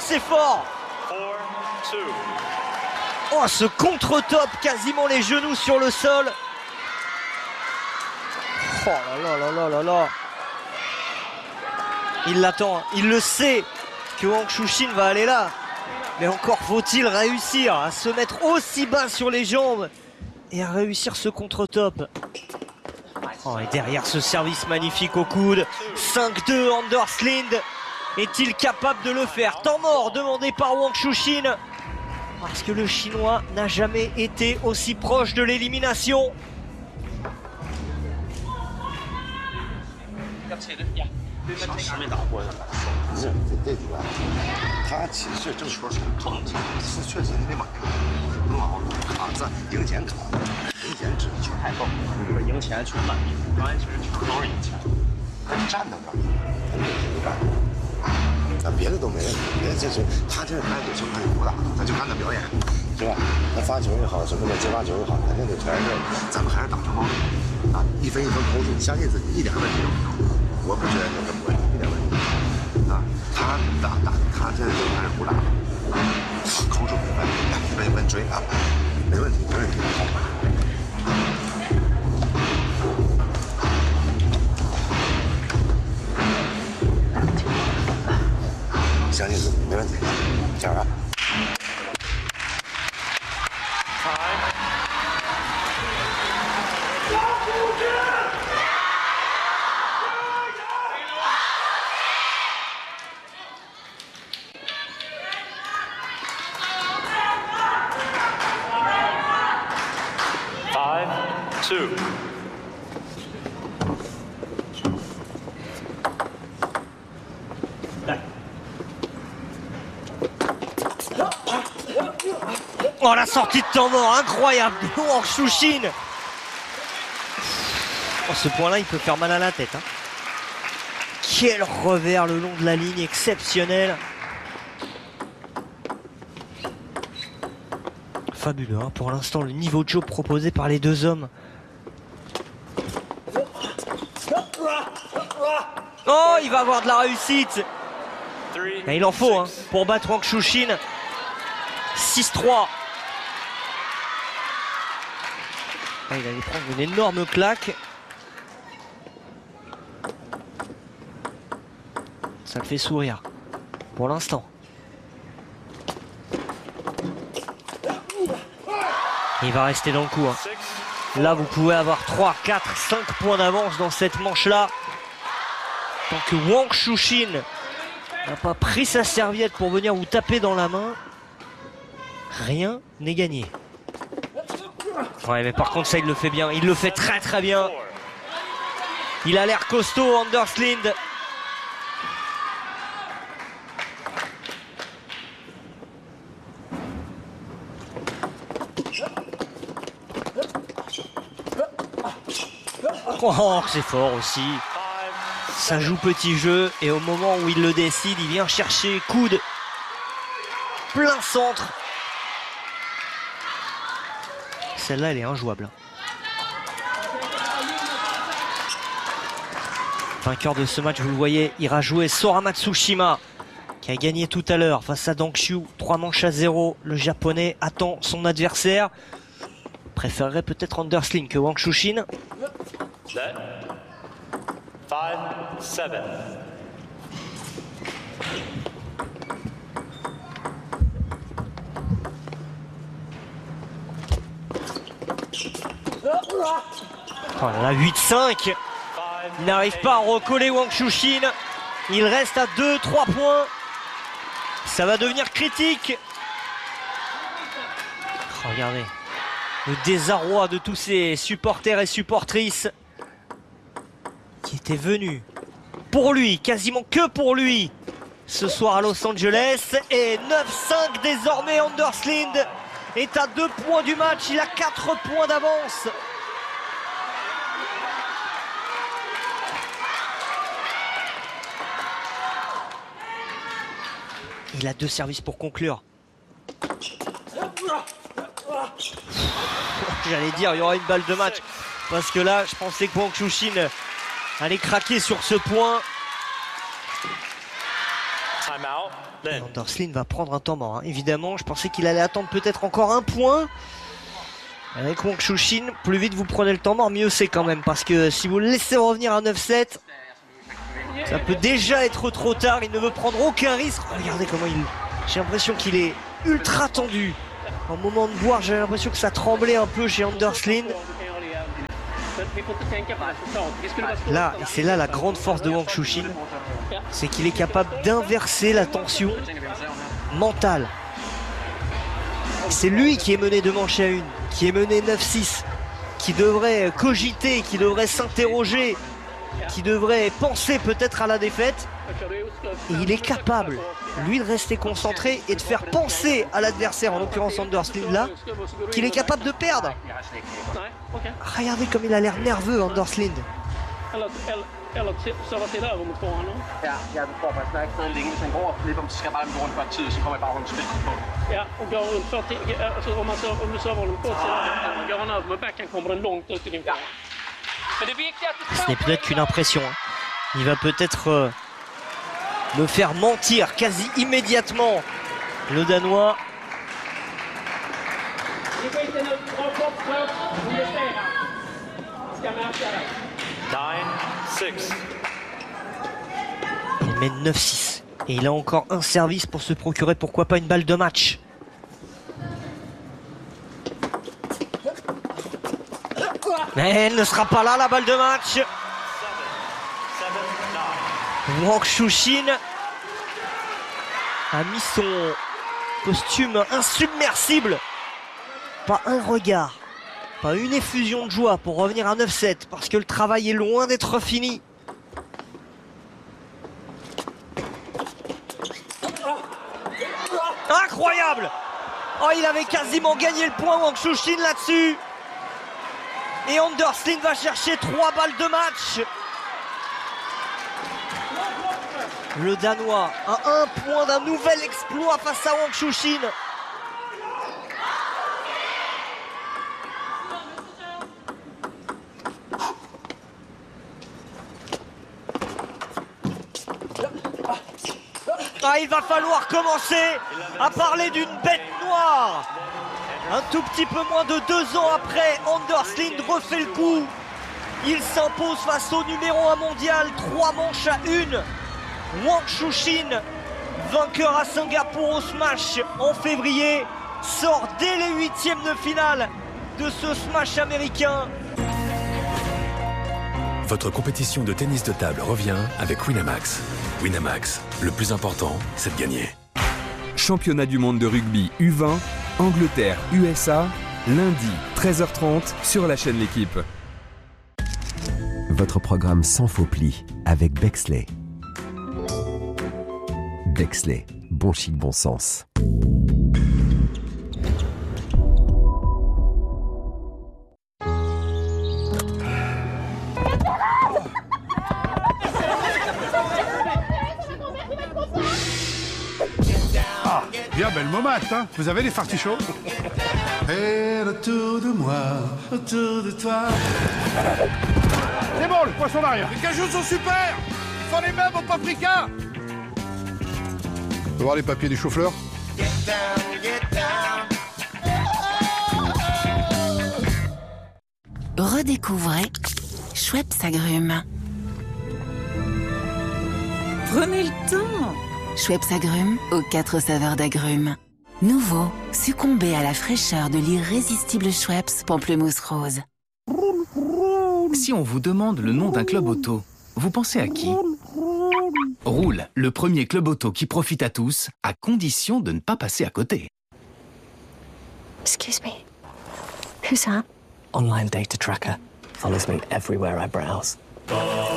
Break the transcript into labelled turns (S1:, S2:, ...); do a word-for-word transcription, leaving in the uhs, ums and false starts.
S1: c'est fort. Oh, ce contre-top, quasiment les genoux sur le sol. Oh là là là là là là. Il l'attend, il le sait que Wang Chuqin va aller là. Mais encore faut-il réussir à se mettre aussi bas sur les jambes et à réussir ce contre-top. Oh, et derrière ce service magnifique au coude, cinq deux, Anders Lind est-il capable de le faire? Temps mort demandé par Wang Chuqin, parce que le Chinois n'a jamais été aussi proche de l'élimination.
S2: 还没打过呢。不是这这主要，他其实正说是撞击，是确实你得往不能往后卡子，赢前卡，赢前只球太高，就是赢前球慢，刚才其实球都是赢前，他站到这儿，他没有干。啊，别的都没问题，别的这是他这该给球他就不打，他就看他表演，是吧？他发球也好，什么的接发球也好，肯定得全是，咱们还是打成包啊，一分一分抠出，相信自己一点问题都没有。 我不觉得有什么问题，一点问题啊！他打打他这还是不打，抠出没问题，一分一分追啊，没问题，没问题。相信自己，没问题，加油！
S3: Two.
S1: Oh, la sortie de temps mort incroyable de Wang Chuqin. Oh, ce point-là, il peut faire mal à la tête. Hein. Quel revers le long de la ligne exceptionnel. Fabuleux, hein, pour l'instant, le niveau de jeu proposé par les deux hommes. Oh, il va avoir de la réussite. Et il en faut hein, pour battre Wang Chuqin. six trois. Ah, il allait prendre une énorme claque. Ça le fait sourire. Pour l'instant. Il va rester dans le coup. Hein. Là, vous pouvez avoir trois, quatre, cinq points d'avance dans cette manche-là. Tant que Wang Chuqin n'a pas pris sa serviette pour venir vous taper dans la main, rien n'est gagné. Ouais, mais par contre, ça, il le fait bien. Il le fait très, très bien. Il a l'air costaud, Anders Lind. Oh, c'est fort aussi. Ça joue petit jeu et au moment où il le décide, il vient chercher coude plein centre. Celle-là, elle est injouable. Vainqueur de ce match, vous le voyez, ira jouer Sora Matsushima, qui a gagné tout à l'heure face à Dong Xiu. Trois manches à zéro. Le japonais attend son adversaire. Préférerait peut-être Anders Lind que Wang Chuqin.
S3: Five, seven.
S1: Oh là là, huit cinq. Il n'arrive pas à recoller Wang Chuqin. Il reste à deux trois points. Ça va devenir critique. Oh, regardez. Le désarroi de tous ces supporters et supportrices qui étaient venus pour lui, quasiment que pour lui, ce soir à Los Angeles. Et neuf cinq désormais, Anders Lind est à deux points du match. Il a quatre points d'avance. Il a deux services pour conclure. J'allais dire, il y aura une balle de match. Parce que là, je pensais que Wang Chuqin allait craquer sur ce point.
S3: Time out. Then.
S1: Anderslin va prendre un temps mort, hein. Évidemment, je pensais qu'il allait attendre peut-être encore un point. Avec Wang Chuqin, plus vite vous prenez le temps mort, mieux c'est quand même. Parce que si vous le laissez revenir à neuf sept, ça peut déjà être trop tard. Il ne veut prendre aucun risque. Regardez comment il... J'ai l'impression qu'il est ultra tendu. Au moment de voir, j'avais l'impression que ça tremblait un peu chez Anderslin. Là, et c'est là la grande force de Wang Chuqin, c'est qu'il est capable d'inverser la tension mentale. C'est lui qui est mené deux manches à une, qui est mené neuf six, qui devrait cogiter, qui devrait s'interroger, qui devrait penser peut-être à la défaite. Et il est capable, lui, de rester concentré et de faire penser à l'adversaire, en l'occurrence Anderslin là, qu'il est capable de perdre. Regardez comme il a l'air nerveux, Anderslin. Ce n'est peut-être qu'une impression, hein. Il va peut-être euh, me faire mentir quasi immédiatement, le Danois.
S3: Nine, six.
S1: Il mène neuf six. Et il a encore un service pour se procurer, pourquoi pas, une balle de match. Mais elle ne sera pas là, la balle de match. Wang Chuqin a mis son costume insubmersible. Pas un regard, pas une effusion de joie pour revenir à neuf sept, parce que le travail est loin d'être fini. Incroyable! Oh, il avait quasiment gagné le point, Wang Chuqin, là-dessus. Et Anderslin va chercher trois balles de match. Le Danois à un point d'un nouvel exploit face à Wang Chuqin. Ah, il va falloir commencer à parler d'une bête noire. Un tout petit peu moins de deux ans après, Anderslin refait le coup. Il s'impose face au numéro un mondial, trois manches à une. Wang Chuqin, vainqueur à Singapour au Smash en février, sort dès les huitièmes de finale de ce Smash américain.
S4: Votre compétition de tennis de table revient avec Winamax. Winamax, le plus important, c'est de gagner.
S5: Championnat du monde de rugby U vingt, Angleterre U S A, lundi treize heures trente sur la chaîne L'équipe.
S6: Votre programme sans faux plis avec Bexley. Bexley, bon chic, bon sens.
S7: Ah, bien belle momate, hein. Vous avez des fartichauds? Et autour de moi, autour de toi. C'est bon, le poisson d'arrière. Les cajoux sont super. Ils font les mêmes au paprika. On peut voir les papiers du chauffeur?
S8: Redécouvrez Schweppes Agrumes. Prenez le temps. Schweppes Agrumes aux quatre saveurs d'agrumes. Nouveau, succombez à la fraîcheur de l'irrésistible Schweppes Pamplemousse Rose.
S9: Si on vous demande le nom d'un club auto, vous pensez à qui? Roule, le premier club auto qui profite à tous, à condition de ne pas passer à côté.
S10: Excuse me. Who's that?
S11: Online data tracker follows me everywhere I browse.